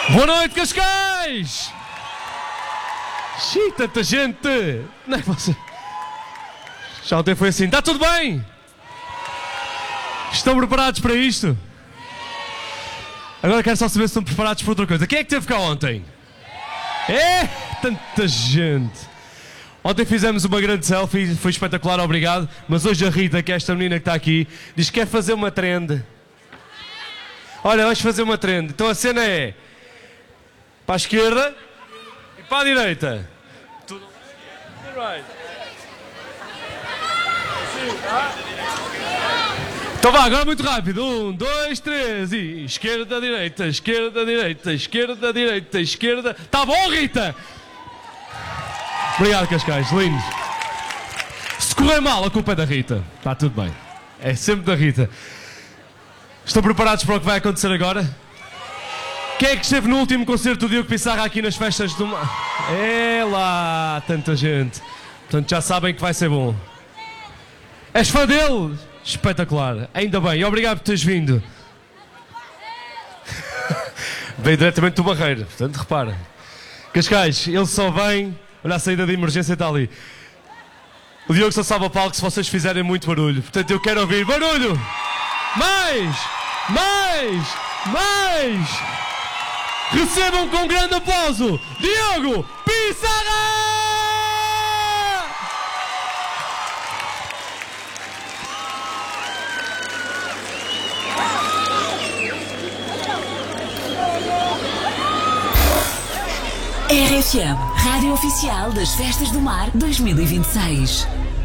Boa noite, Cascais! Xiii, tanta gente! Não é você? Já ontem foi assim. Está tudo bem? Estão preparados para isto? Agora quero só saber se estão preparados para outra coisa. Quem é que esteve cá ontem? É! Tanta gente! Ontem fizemos uma grande selfie, foi espetacular, obrigado. Mas hoje a Rita, que é esta menina que está aqui, diz que quer fazer uma trend. Olha, vamos fazer uma trend. Então a cena é para a esquerda e para a direita. Tudo right. Então vá, agora muito rápido. 1, 2, 3 e esquerda, direita, esquerda, direita, esquerda, direita, esquerda. Tá bom, Rita? Obrigado, Cascais, lindo. Se correr mal, a culpa é da Rita. Está tudo bem. É sempre da Rita. Estão preparados para o que vai acontecer agora? Quem é que esteve no último concerto do Diogo Pissarra aqui nas festas do mar? É lá, tanta gente. Portanto, já sabem que vai ser bom. És fã dele? Espetacular. Ainda bem. Obrigado por teres vindo. Veio diretamente do Barreiro. Portanto, repara. Cascais, ele só vem... Olha, a saída de emergência está ali. O Diogo só sabe ao palco se vocês fizerem muito barulho. Portanto, eu quero ouvir barulho. Mais! Mais! Mais! Recebam com um grande aplauso Diogo Pissarra! RFM, Rádio Oficial das Festas do Mar 2026.